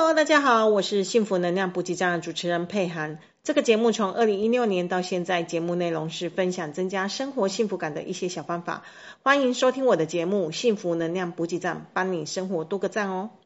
Hello， 大家好，我是幸福能量补给站的主持人佩涵。这个节目从2016年到现在，节目内容是分享增加生活幸福感的一些小方法。欢迎收听我的节目《幸福能量补给站》，帮你生活多个赞哦。